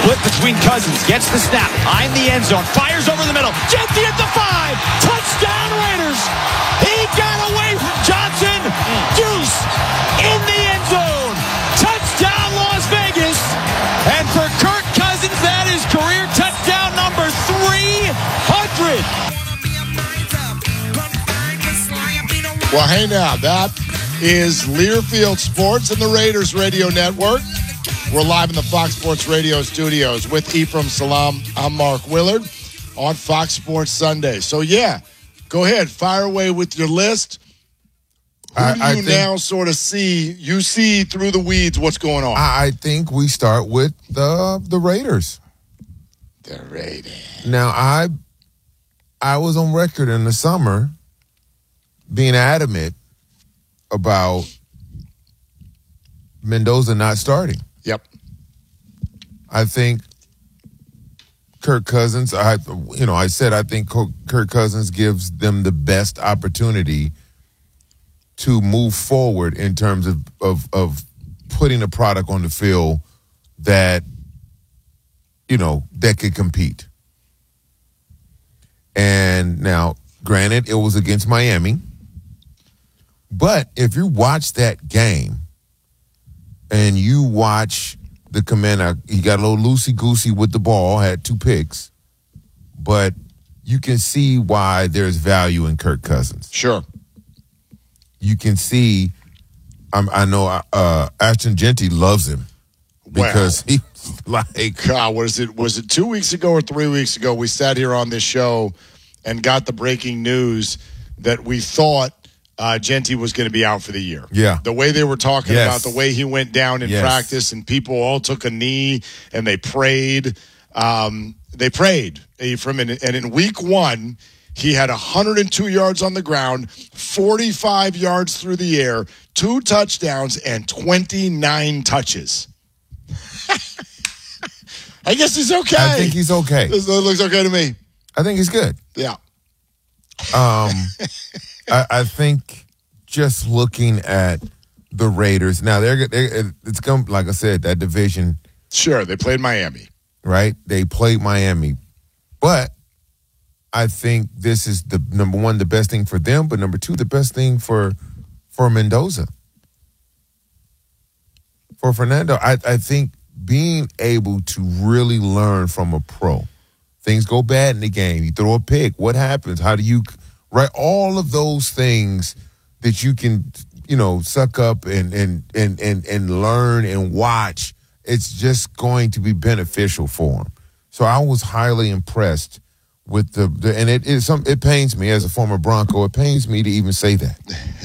Split between Cousins. Gets the snap. Behind the end zone. Fires over the middle. Jeanty at the 5. Touchdown Raiders. He got away from Johnson. Deuce in the end zone. Touchdown Las Vegas. And for Kirk Cousins, that is career touchdown number 300. Well, hey now, that is Learfield Sports and the Raiders Radio Network. We're live in the Fox Sports Radio studios with Ephraim Salaam. I'm Mark Willard on Fox Sports Sunday. So, yeah, go ahead. Fire away with your list. Who do you now sort of see? You see through the weeds what's going on. I think we start with the Raiders. The Raiders. Now, I was on record in the summer being adamant about Mendoza not starting. Yep. I think Kirk Cousins, I said I think Kirk Cousins gives them the best opportunity to move forward in terms of putting a product on the field that, that could compete. And now, granted, it was against Miami. But if you watch that game and you watch the commander, he got a little loosey-goosey with the ball, had 2 picks, but you can see why there's value in Kirk Cousins. Sure. You can see, I know Ashton Jeanty loves him because he's like... God, was it 2 weeks ago or 3 weeks ago we sat here on this show and got the breaking news that we thought Jeanty was going to be out for the year. Yeah. The way they were talking about the way he went down in practice and people all took a knee and they prayed. Ephraim, and in week 1, he had 102 yards on the ground, 45 yards through the air, 2 touchdowns, and 29 touches. I guess he's okay. I think he's okay. This looks okay to me. I think he's good. Yeah. I think just looking at the Raiders now, it's come, like I said, that division. Sure, they played Miami, right? They played Miami, but I think this is the number one, the best thing for them, but number 2, the best thing for Mendoza, for Fernando. I think being able to really learn from a pro. Things go bad in the game. You throw a pick. What happens? How do you? Right, all of those things that you can, suck up and learn and watch. It's just going to be beneficial for him. So I was highly impressed with and it pains me as a former Bronco. It pains me to even say that.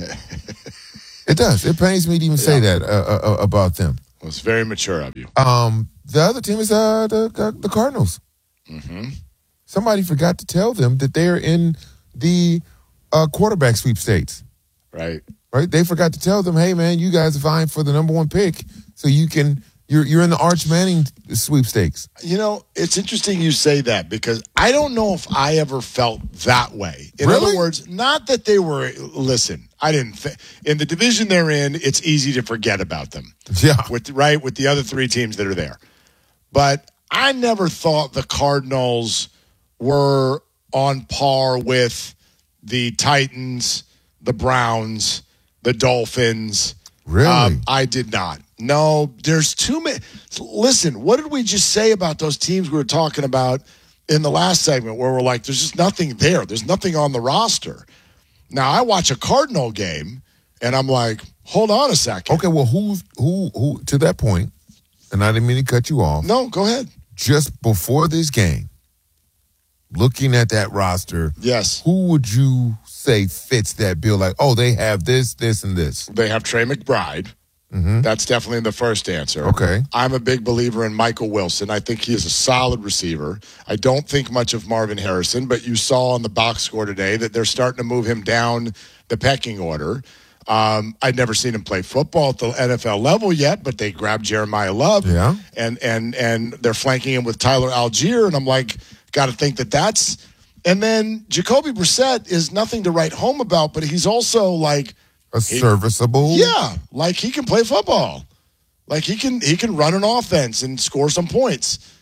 It does. It pains me to even say that about them. Well, it's very mature of you. The other team is the Cardinals. Mm-hmm. Somebody forgot to tell them that they're in the quarterback sweepstakes. Right. They forgot to tell them, hey, man, you guys are vying for the number 1 pick, so you're in the Arch Manning sweepstakes. It's interesting you say that because I don't know if I ever felt that way. In really? other words, not that they were, listen, I didn't in the division they're in, it's easy to forget about them. Yeah. With the other 3 teams that are there. But I never thought the Cardinals were on par with the Titans, the Browns, the Dolphins. Really? I did not. No, there's too many. Listen, what did we just say about those teams we were talking about in the last segment where we're like, there's just nothing there. There's nothing on the roster. Now, I watch a Cardinal game, and I'm like, hold on a second. Okay, well, who to that point, and I didn't mean to cut you off. No, go ahead. Just before this game, looking at that roster, yes, who would you say fits that bill? Like, oh, they have this, this, and this. They have Trey McBride. Mm-hmm. That's definitely the first answer. Okay. I'm a big believer in Michael Wilson. I think he is a solid receiver. I don't think much of Marvin Harrison, but you saw on the box score today that they're starting to move him down the pecking order. I'd never seen him play football at the NFL level yet, but they grabbed Jeremiah Love. Yeah. And they're flanking him with Tyler Algier, and I'm like, got to think that's – and then Jacoby Brissett is nothing to write home about, but he's also like – serviceable. Yeah, like he can play football. Like he can run an offense and score some points.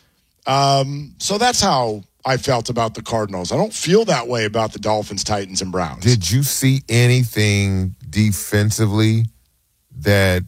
So that's how I felt about the Cardinals. I don't feel that way about the Dolphins, Titans, and Browns. Did you see anything defensively that?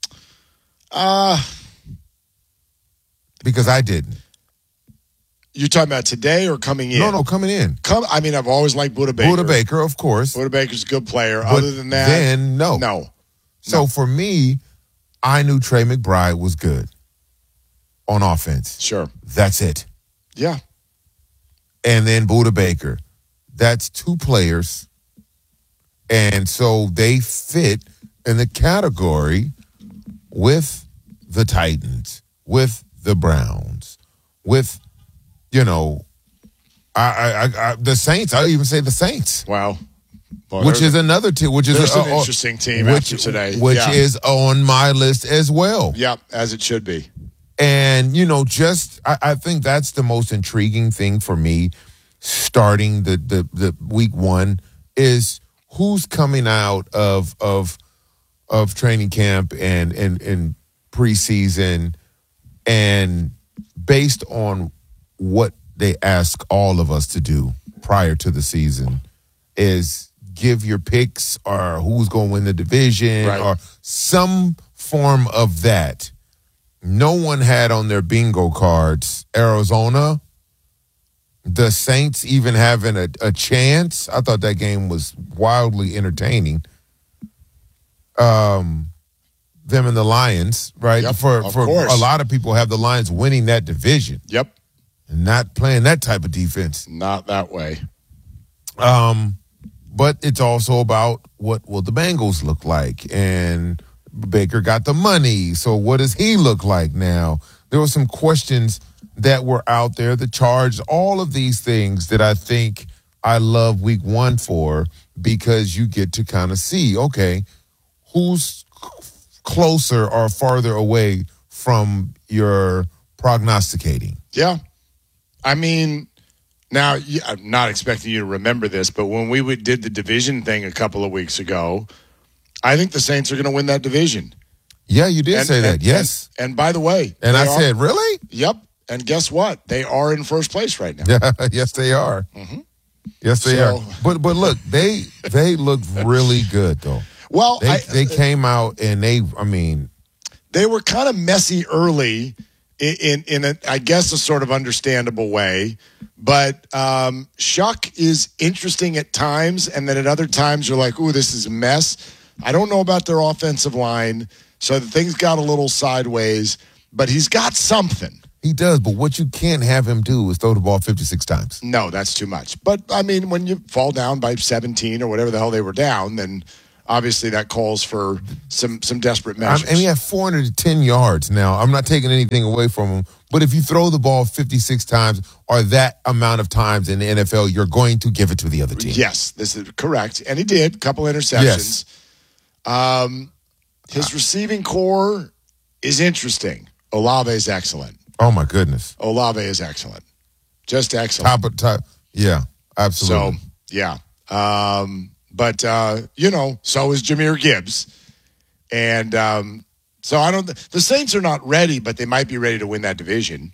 Because I didn't. You talking about today or coming in? No, coming in. I've always liked Budda Baker. Budda Baker, of course. Budda Baker's a good player. But other than that, then no. So for me, I knew Trey McBride was good on offense. Sure. That's it. Yeah. And then Budda Baker. That's two players. And so they fit in the category with the Titans, with the Browns, with, the Saints. I'll even say the Saints. Wow. Well, which is another team. Which is an interesting team after today. Which is on my list as well. Yep, as it should be. And, I think that's the most intriguing thing for me starting the week one is who's coming out of training camp and preseason, and based on what they ask all of us to do prior to the season is give your picks or who's going to win the division or some form of that. No one had on their bingo cards Arizona, the Saints even having a chance. I thought that game was wildly entertaining. Them and the Lions, right? Yep, for course. A lot of people have the Lions winning that division. Yep. And not playing that type of defense. Not that way. But it's also about what will the Bengals look like. And Baker got the money, so what does he look like now? There were some questions that were out there, the charge, all of these things that I think I love week one for, because you get to kind of see, okay, who's closer or farther away from your prognosticating. Yeah. I mean, now, I'm not expecting you to remember this, but when we did the division thing a couple of weeks ago, I think the Saints are going to win that division. Yeah, you did say that. Yes. And by the way. And I said, really? Yep. And guess what? They are in first place right now. Yeah, yes, they are. Mm-hmm. Yes, they are. But look, they look really good, though. Well, they came out and they were kind of messy early in a, I guess, a sort of understandable way. But Shuck is interesting at times, and then at other times you're like, ooh, this is a mess. I don't know about their offensive line, so the things got a little sideways, but he's got something. He does, but what you can't have him do is throw the ball 56 times. No, that's too much. But, I mean, when you fall down by 17 or whatever the hell they were down, then obviously that calls for some desperate measures. And he had 410 yards now. I'm not taking anything away from him, but if you throw the ball 56 times or that amount of times in the NFL, you're going to give it to the other team. Yes, this is correct. And he did. A couple interceptions. Yes. His receiving core is interesting. Olave is excellent. Oh, my goodness. Olave is excellent. Just excellent. Top. Yeah, absolutely. So, yeah. But so is Jahmyr Gibbs. And so the Saints are not ready, but they might be ready to win that division.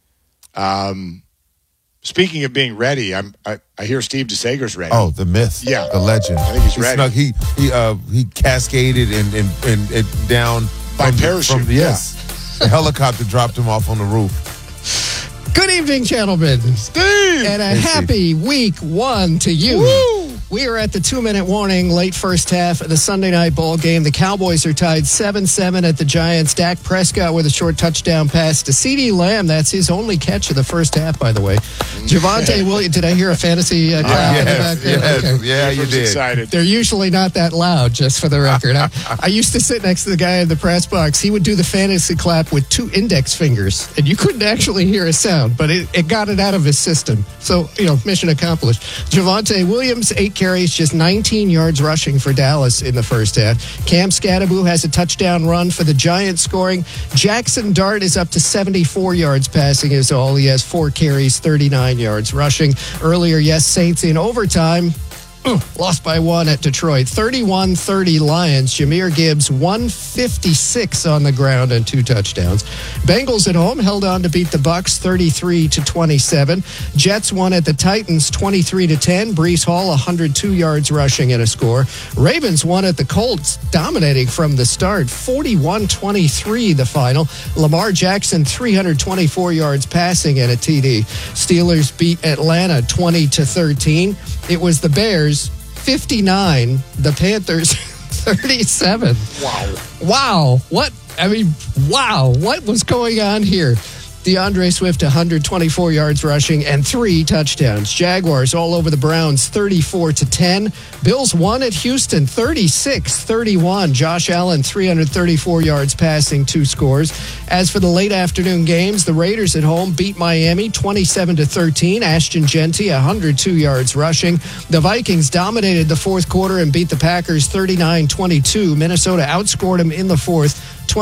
Speaking of being ready, I hear Steve DeSager's ready. Oh, the myth. Yeah. The legend. I think he's ready. He cascaded and down by parachute. Yes. The helicopter dropped him off on the roof. Good evening, gentlemen. Steve! And a happy week one to you. Woo! We are at the 2-minute warning, late first half of the Sunday night ball game. The Cowboys are tied 7-7 at the Giants. Dak Prescott with a short touchdown pass to CeeDee Lamb. That's his only catch of the first half, by the way. Javonte Williams. Did I hear a fantasy clap in the back there? Yes. Okay. Yeah, you did. Excited. They're usually not that loud, just for the record. I used to sit next to the guy in the press box. He would do the fantasy clap with 2 index fingers, and you couldn't actually hear a sound, but it got it out of his system. So, mission accomplished. Javonte Williams, 8 carries, just 19 yards rushing for Dallas in the first half. Cam Scatterbo has a touchdown run for the Giants scoring. Jackson Dart is up to 74 yards passing is all. He has 4 carries, 39 yards rushing. Earlier, Saints in overtime. lost by 1 at Detroit. 31-30 Lions. Jahmyr Gibbs, 156 on the ground and 2 touchdowns. Bengals at home held on to beat the Bucs 33-27. Jets won at the Titans 23-10. Breece Hall, 102 yards rushing and a score. Ravens won at the Colts, dominating from the start, 41-23 the final. Lamar Jackson, 324 yards passing and a TD. Steelers beat Atlanta 20-13. It was the Bears 59, the Panthers 37. Wow. What was going on here? DeAndre Swift, 124 yards rushing and 3 touchdowns. Jaguars all over the Browns, 34-10. Bills won at Houston, 36-31. Josh Allen, 334 yards passing, 2 scores. As for the late afternoon games, the Raiders at home beat Miami, 27-13. Ashton Genty, 102 yards rushing. The Vikings dominated the fourth quarter and beat the Packers 39-22. Minnesota outscored them in the fourth,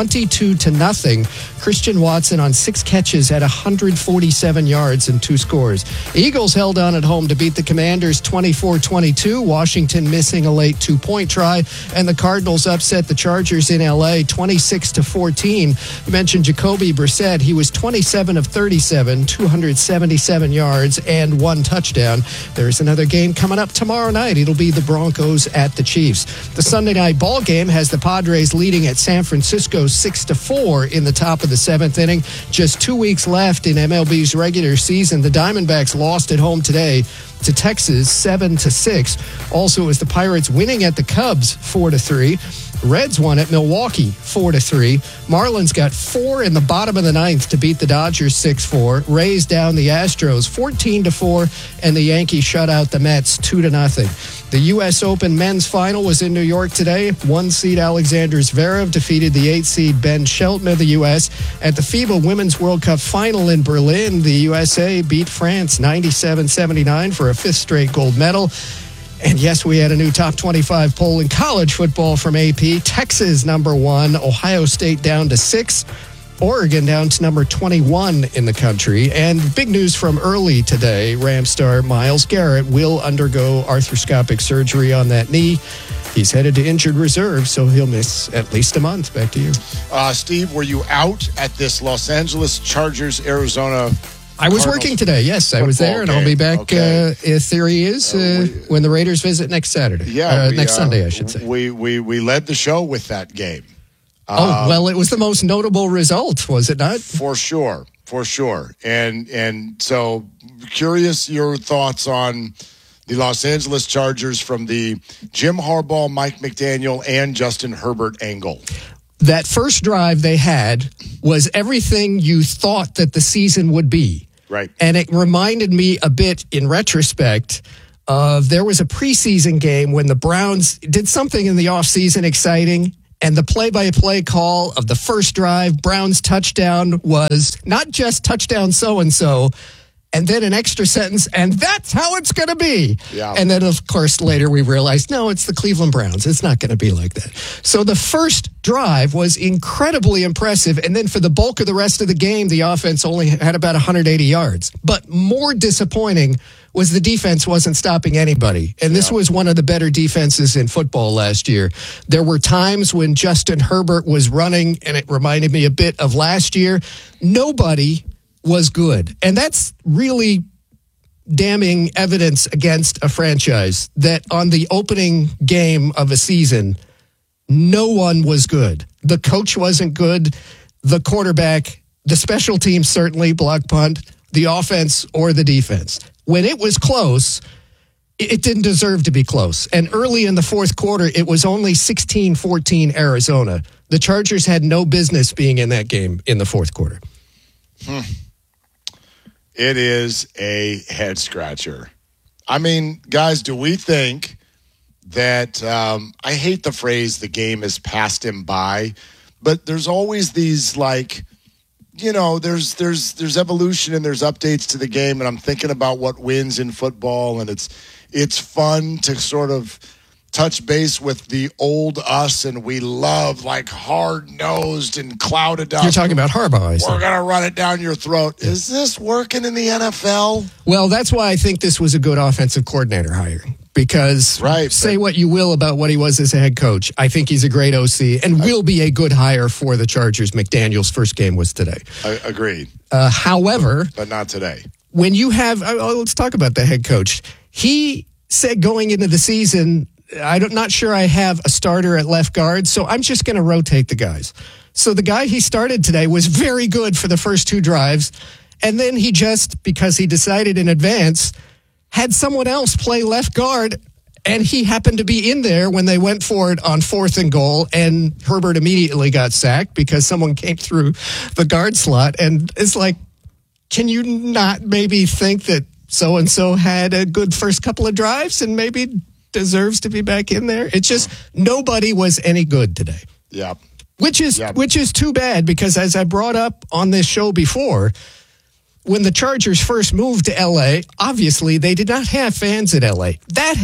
22-0. Christian Watson on 6 catches at 147 yards and 2 scores. Eagles held on at home to beat the Commanders 24-22. Washington missing a late 2-point try. And the Cardinals upset the Chargers in L.A. 26-14. You mentioned Jacoby Brissett. He was 27 of 37, 277 yards and 1 touchdown. There's another game coming up tomorrow night. It'll be the Broncos at the Chiefs. The Sunday night ball game has the Padres leading at San Francisco 6-4 in the top of the 7th inning. Just 2 weeks left in MLB's regular season. The Diamondbacks lost at home today to Texas 7-6. Also, it was the Pirates winning at the Cubs 4-3. Reds won at Milwaukee 4-3. Marlins got 4 in the bottom of the 9th to beat the Dodgers 6-4. Rays down the Astros 14-4, and the Yankees shut out the Mets 2-0. The U.S. Open men's final was in New York today. 1-seed Alexander Zverev defeated the 8-seed Ben Shelton of the U.S. At the FIBA Women's World Cup final in Berlin, the USA beat France 97-79 for a 5th straight gold medal. And yes, we had a new top 25 poll in college football from AP. Texas number 1, Ohio State down to 6, Oregon down to number 21 in the country. And big news from early today, Ram star Myles Garrett will undergo arthroscopic surgery on that knee. He's headed to injured reserve, so he'll miss at least a month. Back to you. Steve, were you out at this Los Angeles Chargers, Arizona I was working today. Yes, I was there, and I'll be back. Okay. Theory is when the Raiders visit next Saturday. Yeah, next Sunday, I should say. We led the show with that game. Well, it was the most notable result, was it not? For sure. And so, curious your thoughts on the Los Angeles Chargers from the Jim Harbaugh, Mike McDaniel, and Justin Herbert angle. That first drive they had was everything you thought that the season would be. Right. And it reminded me a bit, in retrospect, of there was a preseason game when the Browns did something in the offseason exciting, and the play-by-play call of the first drive, Browns touchdown, was not just touchdown so-and-so, and then an extra sentence, and that's how it's going to be. Yeah. And then, of course, later we realized, no, it's the Cleveland Browns. It's not going to be like that. So the first drive was incredibly impressive, and then for the bulk of the rest of the game, the offense only had about 180 yards. But more disappointing was the defense wasn't stopping anybody. And this was one of the better defenses in football last year. There were times when Justin Herbert was running, and it reminded me a bit of last year. Nobody was good. And that's really damning evidence against a franchise that on the opening game of a season, no one was good. The coach wasn't good. The quarterback, the special teams certainly, block punt, the offense or the defense. When it was close, it didn't deserve to be close. And early in the fourth quarter, it was only 16-14 Arizona. The Chargers had no business being in that game in the fourth quarter. It is a head scratcher. I mean, guys, do we think that I hate the phrase "the game has passed him by," but there's always these like, you know, there's evolution and there's updates to the game, and I'm thinking about what wins in football, and it's fun to sort of touch base with the old us, and we love like hard-nosed and clouded up. You're talking about Harbaugh, I see. We're going to run it down your throat. Is this working in the NFL? Well, that's why I think this was a good offensive coordinator hire. because say what you will about what he was as a head coach. I think he's a great OC and will be a good hire for the Chargers. McDaniel's first game was today. Agreed. However, but not today. When you have, let's talk about the head coach. He said going into the season, I'm not sure I have a starter at left guard, so I'm just going to rotate the guys. So the guy he started today was very good for the first 2 drives, and then he just, because he decided in advance, had someone else play left guard, and he happened to be in there when they went for it on 4th and goal, and Herbert immediately got sacked because someone came through the guard slot, and it's like, can you not maybe think that so-and-so had a good first couple of drives and maybe deserves to be back in there? It's just nobody was any good today. Yeah. Which is too bad because as I brought up on this show before, when the Chargers first moved to L.A., obviously they did not have fans at L.A.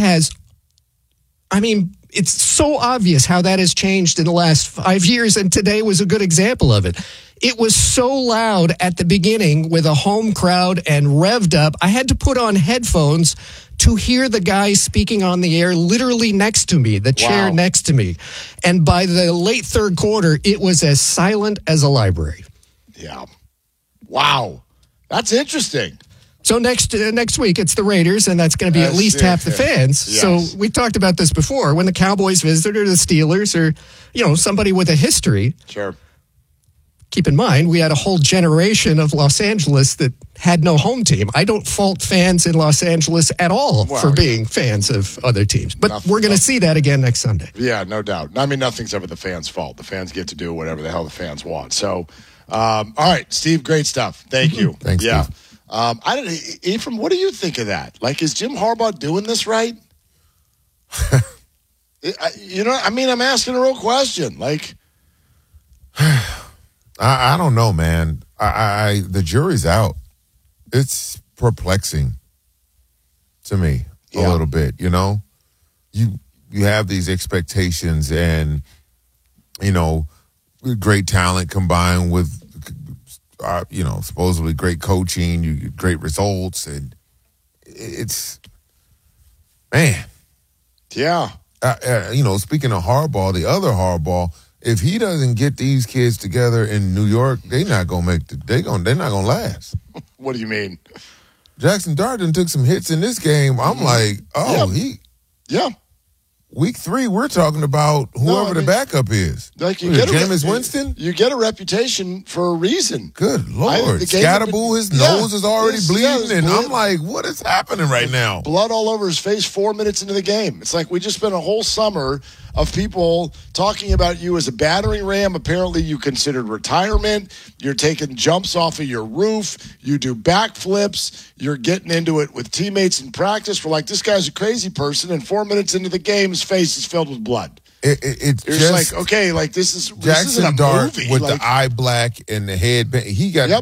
It's so obvious how that has changed in the last 5 years, and today was a good example of it. It was so loud at the beginning with a home crowd and revved up. I had to put on headphones to hear the guy speaking on the air literally next to me, the chair next to me. And by the late third quarter, it was as silent as a library. Yeah. Wow. That's interesting. So next week, it's the Raiders, and that's going to be at least half the fans. Yes. So we've talked about this before. When the Cowboys visit or the Steelers or, somebody with a history. Sure. Keep in mind, we had a whole generation of Los Angeles that had no home team. I don't fault fans in Los Angeles at all for being fans of other teams. But we're going to see that again next Sunday. Yeah, no doubt. Nothing's ever the fans' fault. The fans get to do whatever the hell the fans want. So, all right, Steve, great stuff. Thank you. Thanks, yeah. Steve. Ephraim, what do you think of that? Like, is Jim Harbaugh doing this right? I'm asking a real question. Like, I don't know, man. The jury's out. It's perplexing to me a little bit. You have these expectations, and great talent combined with supposedly great coaching, you get great results, and it's man. Yeah. Speaking of Harbaugh, the other Harbaugh. If he doesn't get these kids together in New York, they're not gonna they're not gonna last. What do you mean? Jackson Dart took some hits in this game. I'm like, Week 3, we're talking about whoever the backup is. Like Jameis Winston? You get a reputation for a reason. Good Lord. Scatterboo, his nose is already bleeding, and I'm like, what is happening right now? Blood all over his face 4 minutes into the game. It's like we just spent a whole summer of people talking about you as a battering ram. Apparently you considered retirement. You're taking jumps off of your roof. You do backflips. You're getting into it with teammates in practice. We're like, this guy's a crazy person, and 4 minutes into the game, his face is filled with blood. It's just like, okay, like this is Jackson a Dart movie. with the eye black and the head. He got